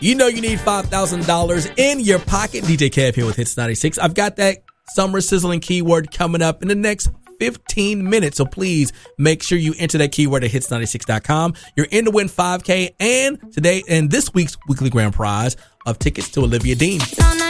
You know you need $5,000 in your pocket. DJ Kev here with Hits 96. I've got that summer sizzling keyword coming up in the next 15 minutes. So please make sure you enter that keyword at hits96.com. You're in to win $5K and this week's weekly grand prize of tickets to Olivia Dean.